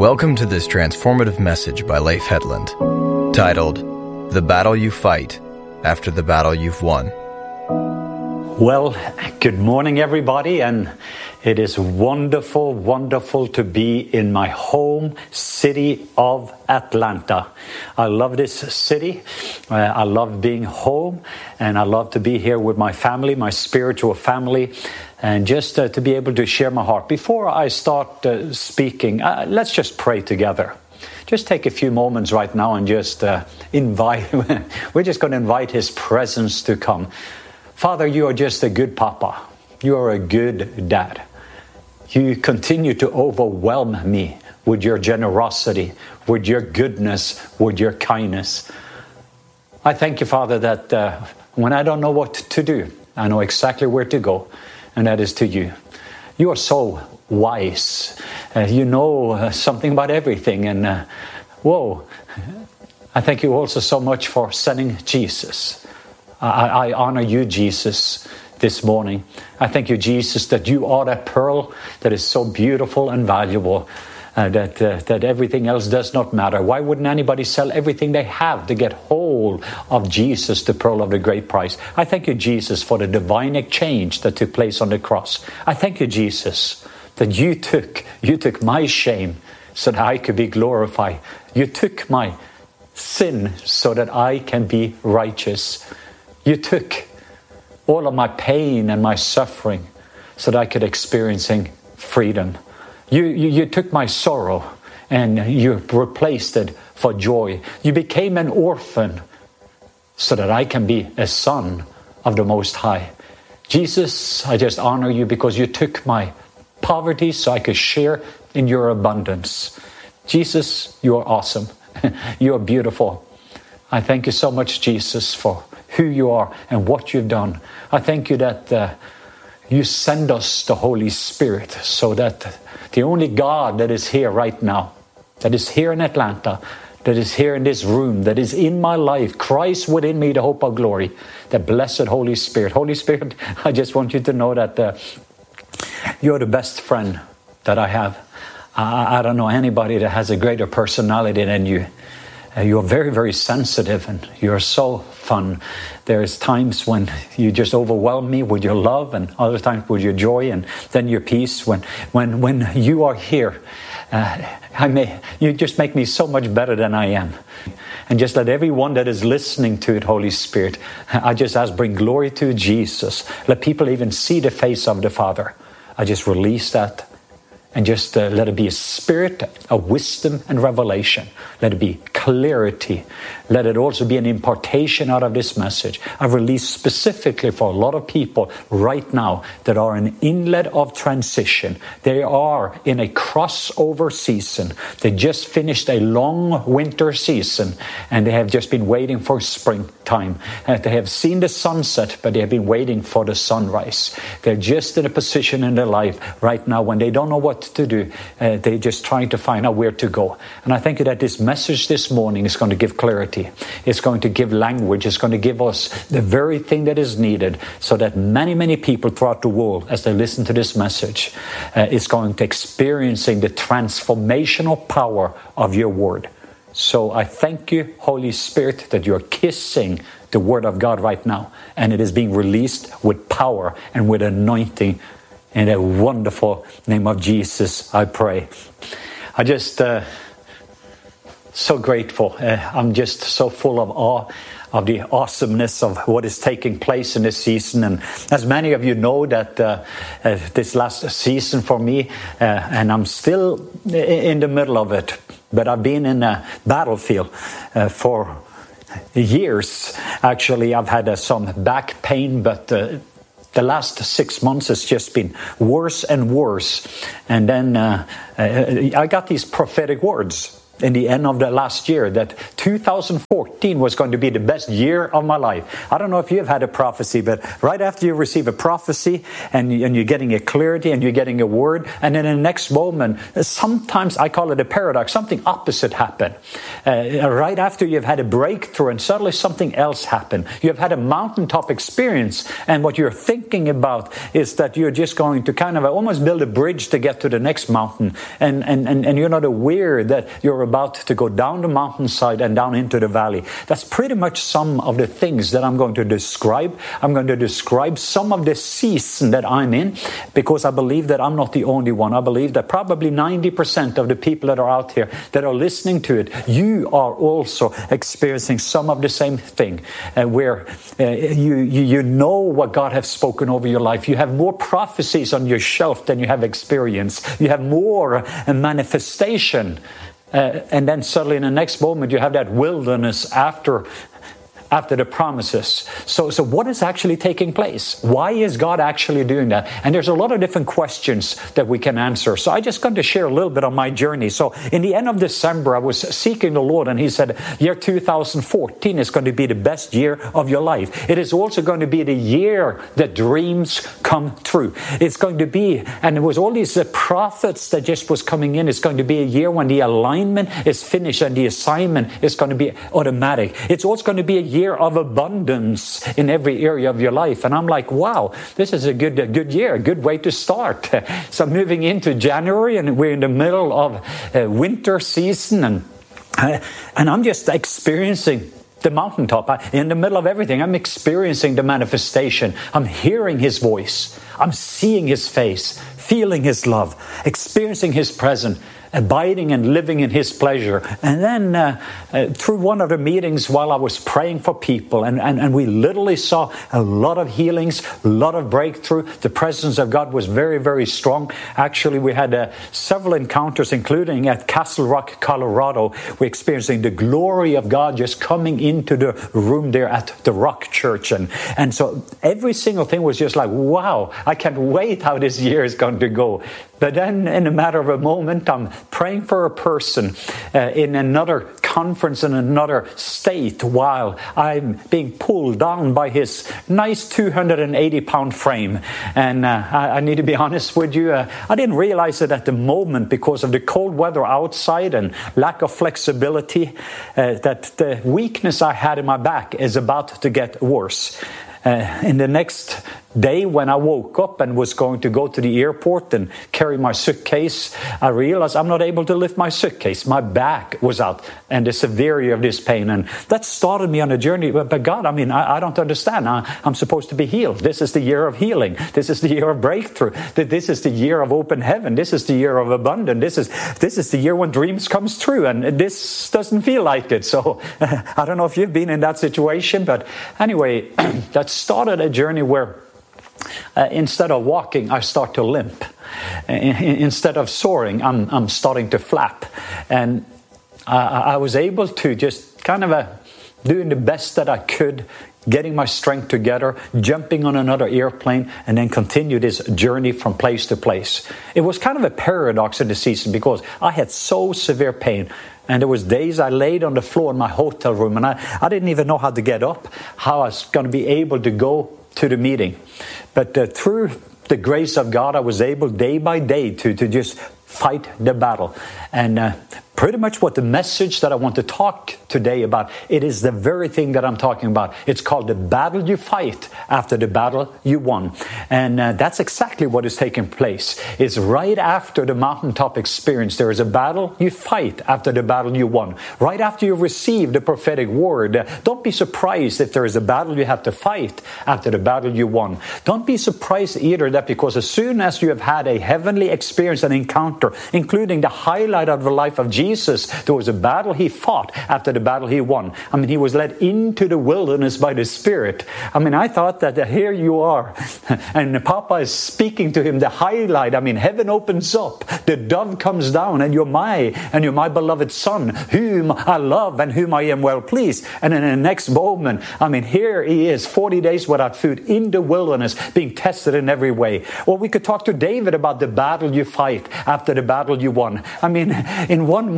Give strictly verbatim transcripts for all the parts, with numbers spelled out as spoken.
Welcome to this transformative message by Leif Hedlund, titled, The Battle You Fight After the Battle You've Won. Well, good morning, everybody, and it is wonderful, wonderful to be in my home city of Atlanta. I love this city. Uh, I love being home, and I love to be here with my family, my spiritual family, and just uh, to be able to share my heart. Before I start uh, speaking, uh, let's just pray together. Just take a few moments right now and just uh, invite, we're just going to invite His presence to come. Father, you are just a good papa. You are a good dad. You continue to overwhelm me with your generosity, with your goodness, with your kindness. I thank you, Father, that uh, when I don't know what to do, I know exactly where to go, and that is to you. You are so wise. Uh, you know uh, something about everything, and uh, whoa, I thank you also so much for sending Jesus. I, I honor you, Jesus, this morning. I thank you, Jesus, that you are that pearl that is so beautiful and valuable, uh, that uh, that everything else does not matter. Why wouldn't anybody sell everything they have to get hold of Jesus, the pearl of the great price? I thank you, Jesus, for the divine exchange that took place on the cross. I thank you, Jesus, that you took, you took my shame so that I could be glorified. You took my sin so that I can be righteous. You took all of my pain and my suffering so that I could experiencing freedom. You, you, you took my sorrow and you replaced it for joy. You became an orphan so that I can be a son of the Most High. Jesus, I just honor you because you took my poverty so I could share in your abundance. Jesus, you are awesome. You are beautiful. I thank you so much, Jesus, for who you are and what you've done. I thank you that uh, you send us the Holy Spirit so that the only God that is here right now, that is here in Atlanta, that is here in this room, that is in my life, Christ within me, the hope of glory, the blessed Holy Spirit. Holy Spirit, I just want you to know that uh, you're the best friend that I have. I, I don't know anybody that has a greater personality than you. Uh, you're very, very sensitive, and you're so fun. There's times when you just overwhelm me with your love, and other times with your joy, and then your peace. When, when, when you are here, uh, I may you just make me so much better than I am. And just let everyone that is listening to it, Holy Spirit, I just ask, bring glory to Jesus. Let people even see the face of the Father. I just release that. And just uh, let it be a spirit of wisdom and revelation. Let it be clarity. Let it also be an impartation out of this message. I've released specifically for a lot of people right now that are in inlet of transition. They are in a crossover season. They just finished a long winter season, and they have just been waiting for springtime. Uh, they have seen the sunset, but they have been waiting for the sunrise. They're just in a position in their life right now when they don't know what to do. Uh, they're just trying to find out where to go. And I think that this message this morning is going to give clarity. It's going to give language. It's going to give us the very thing that is needed so that many, many people throughout the world, as they listen to this message, uh, is going to experiencing the transformational power of your word. So I thank you, Holy Spirit, that you're kissing the word of God right now. And it is being released with power and with anointing. In the wonderful name of Jesus, I pray. I just uh, so grateful. Uh, I'm just so full of awe of the awesomeness of what is taking place in this season. And as many of you know that uh, uh, this last season for me, uh, and I'm still in the middle of it, but I've been in a battlefield uh, for years. Actually, I've had uh, some back pain, but uh, the last six months has just been worse and worse. And then uh, uh, I got these prophetic words. in the end of the last year that two thousand fourteen was going to be the best year of my life. I don't know if you've had a prophecy, but right after you receive a prophecy and, and you're getting a clarity and you're getting a word, and then in the next moment, sometimes I call it a paradox, something opposite happened. Uh, right after you've had a breakthrough and suddenly something else happened. You've had a mountaintop experience, and what you're thinking about is that you're just going to kind of almost build a bridge to get to the next mountain, and, and, and, and you're not aware that you're about to go down the mountainside and down into the valley. That's pretty much some of the things that I'm going to describe. I'm going to describe some of the season that I'm in, because I believe that I'm not the only one. I believe that probably ninety percent of the people that are out here that are listening to it, you are also experiencing some of the same thing, uh, where uh, you, you you know what God has spoken over your life. You have more prophecies on your shelf than you have experience. You have more uh, manifestation. Uh, and then suddenly in the next moment you have that wilderness after after the promises. So, so what is actually taking place? Why is God actually doing that? And there's a lot of different questions that we can answer. So I just going to share a little bit on my journey. So in the end of December, I was seeking the Lord, and He said, year two thousand fourteen is going to be the best year of your life. It is also going to be the year that dreams come true. It's going to be, and it was all these uh, prophets that just was coming in. It's going to be a year when the alignment is finished and the assignment is going to be automatic. It's also going to be a year of abundance in every area of your life. And I'm like, wow, this is a good a good year, a good way to start. So I'm moving into January, and we're in the middle of uh, winter season, and uh, and I'm just experiencing the mountaintop. I, in the middle of everything, I'm experiencing the manifestation. I'm hearing His voice. I'm seeing His face, feeling His love, experiencing His presence, abiding and living in His pleasure. And then uh, uh, through one of the meetings while I was praying for people, and, and, and we literally saw a lot of healings, a lot of breakthrough. The presence of God was very, very strong. Actually, we had uh, several encounters, including at Castle Rock, Colorado. We're experiencing the glory of God just coming into the room there at the Rock Church. And, and so every single thing was just like, wow, I can't wait how this year is going to go. But then in a matter of a moment, I'm praying for a person uh, in another conference in another state while I'm being pulled down by his nice two hundred eighty pound frame. And uh, I, I need to be honest with you, uh, I didn't realize it at the moment because of the cold weather outside and lack of flexibility, uh, that the weakness I had in my back is about to get worse. Uh, in the next day, when I woke up and was going to go to the airport and carry my suitcase, I realized I'm not able to lift my suitcase. My back was out, and the severity of this pain. And that started me on a journey. But, but God, I mean, I, I don't understand. I, I'm supposed to be healed. This is the year of healing. This is the year of breakthrough. This is the year of open heaven. This is the year of abundance. This is this is the year when dreams comes true. And this doesn't feel like it. So I don't know if you've been in that situation. But anyway, that started a journey where Uh, instead of walking, I start to limp. Uh, instead of soaring, I'm, I'm starting to flap. And I, I was able to just kind of uh, doing the best that I could, getting my strength together, jumping on another airplane, and then continue this journey from place to place. It was kind of a paradox in the season because I had so severe pain. And there was days I laid on the floor in my hotel room, and I, I didn't even know how to get up, how I was going to be able to go to the meeting. But uh, through the grace of God, I was able day by day to, to just fight the battle. And uh, pretty much what the message that I want to talk today about, it is the very thing that I'm talking about. It's called the battle you fight after the battle you won. And uh, that's exactly what is taking place. It's right after the mountaintop experience. There is a battle you fight after the battle you won. Right after you receive the prophetic word. Uh, don't be surprised if there is a battle you have to fight after the battle you won. Don't be surprised either that because as soon as you have had a heavenly experience and encounter, including the highlight of the life of Jesus, there was a battle he fought after the battle he won. I mean, he was led into the wilderness by the Spirit. I mean, I thought that uh, here you are, and Papa is speaking to him, the highlight. I mean, heaven opens up, the dove comes down, and you're my, and you're my beloved Son, whom I love and whom I am well pleased. And in the next moment, I mean, here he is, forty days without food, in the wilderness, being tested in every way. Or we could talk to David about the battle you fight after the battle you won. I mean, in one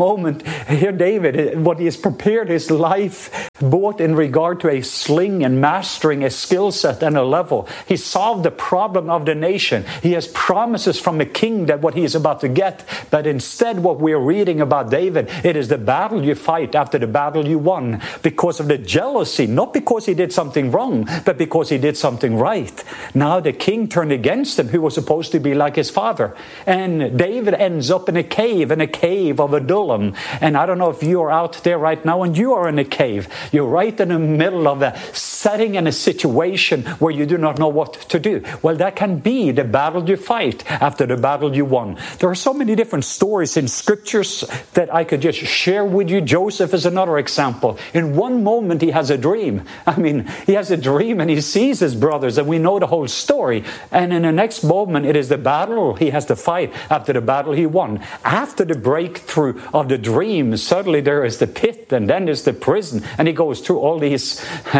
moment, here David, what he has prepared his life, both in regard to a sling and mastering a skill set and a level. He solved the problem of the nation. He has promises from the king that what he is about to get. But instead, what we're reading about David, it is the battle you fight after the battle you won. Because of the jealousy, not because he did something wrong, but because he did something right. Now the king turned against him, who was supposed to be like his father. And David ends up in a cave, in a cave of Adullam. And I don't know if you are out there right now and you are in a cave. You're right in the middle of a setting and a situation where you do not know what to do. Well, that can be the battle you fight after the battle you won. There are so many different stories in scriptures that I could just share with you. Joseph is another example. In one moment, he has a dream. I mean, he has a dream and he sees his brothers, and we know the whole story. And in the next moment, it is the battle he has to fight after the battle he won. After the breakthrough of the dream, suddenly there is the pit, and then there's the prison, and he goes through all these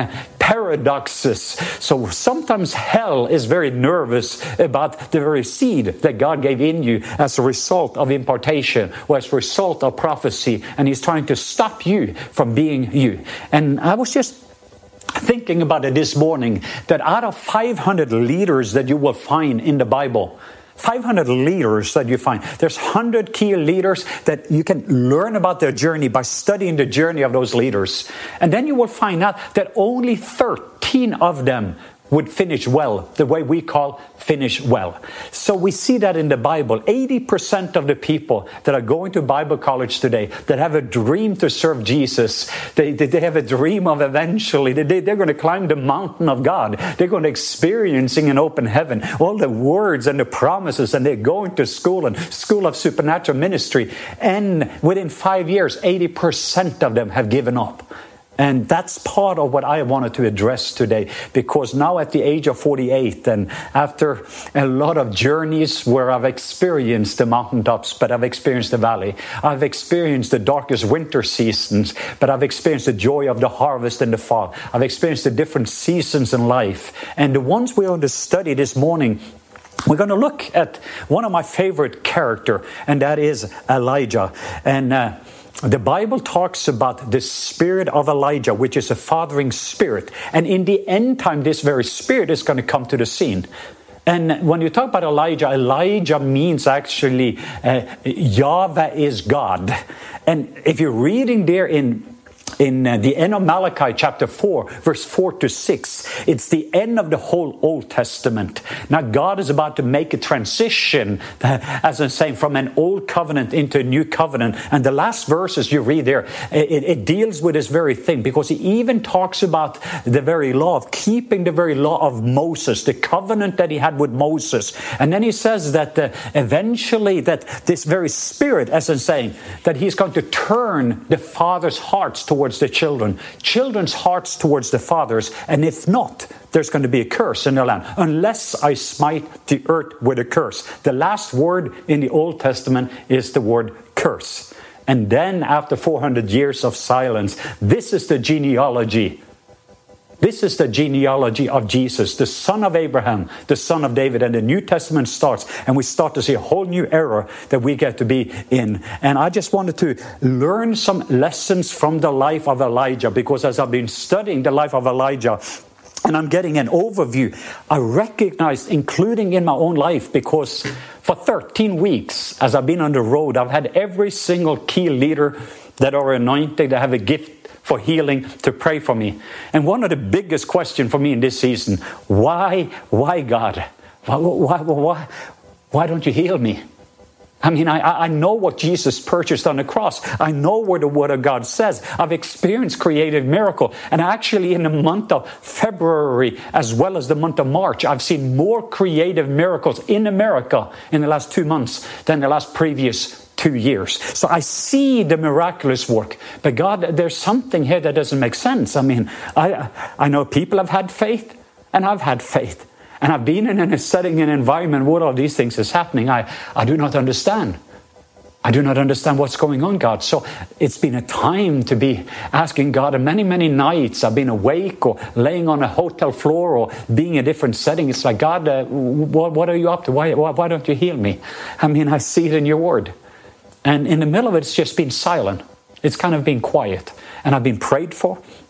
paradoxes. So sometimes hell is very nervous about the very seed that God gave in you as a result of impartation or as a result of prophecy, and he's trying to stop you from being you. And I was just thinking about it this morning, that out of five hundred leaders that you will find in the Bible, five hundred leaders that you find, there's one hundred key leaders that you can learn about their journey by studying the journey of those leaders. And then you will find out that only thirteen of them would finish well, the way we call finish well. So we see that in the Bible. eighty percent of the people that are going to Bible college today, that have a dream to serve Jesus, they, they, they have a dream of eventually, they, they're going to climb the mountain of God. They're going to experiencing an open heaven, all the words and the promises, and they're going to school and school of supernatural ministry. And within five years, eighty percent of them have given up. And that's part of what I wanted to address today, because now at the age of forty-eight, and after a lot of journeys where I've experienced the mountaintops, but I've experienced the valley, I've experienced the darkest winter seasons, but I've experienced the joy of the harvest in the fall. I've experienced the different seasons in life. And the ones we're going to study this morning, we're going to look at one of my favorite characters, and that is Elijah. And uh, the Bible talks about the spirit of Elijah, which is a fathering spirit. And in the end time, this very spirit is going to come to the scene. And when you talk about Elijah, Elijah means actually uh, Yahweh is God. And if you're reading there in In uh, the end of Malachi chapter four, verse four to six, it's the end of the whole Old Testament. Now God is about to make a transition, uh, as I'm saying, from an old covenant into a new covenant. And the last verses you read there, it, it deals with this very thing, because he even talks about the very law of keeping the very law of Moses, the covenant that he had with Moses. And then he says that uh, eventually that this very spirit, as I'm saying, that he's going to turn the father's hearts towards the children, children's hearts towards the fathers, and if not, there's going to be a curse in the land, unless I smite the earth with a curse. The last word in the Old Testament is the word curse. And then after four hundred years of silence, this is the genealogy. This is the genealogy of Jesus, the son of Abraham, the son of David. And the New Testament starts, and we start to see a whole new era that we get to be in. And I just wanted to learn some lessons from the life of Elijah, because as I've been studying the life of Elijah, and I'm getting an overview, I recognized, including in my own life, because for thirteen weeks, as I've been on the road, I've had every single key leader that are anointed, that have a gift for healing, to pray for me. And one of the biggest questions for me in this season, why, why God? Why, why, why, why don't you heal me? I mean, I, I know what Jesus purchased on the cross. I know what the Word of God says. I've experienced creative miracle. And actually in the month of February, as well as the month of March, I've seen more creative miracles in America in the last two months than the last previous two years. So I see the miraculous work. But God, there's something here that doesn't make sense. I mean, I I know people have had faith, and I've had faith. And I've been in a setting, an environment where all these things is happening. I, I do not understand. I do not understand what's going on, God. So it's been a time to be asking God. And many, many nights I've been awake or laying on a hotel floor or being in a different setting. It's like, God, uh, what, what are you up to? Why, why, why don't you heal me? I mean, I see it in your word. And in the middle of it, it's just been silent. It's kind of been quiet. And I've been prayed for.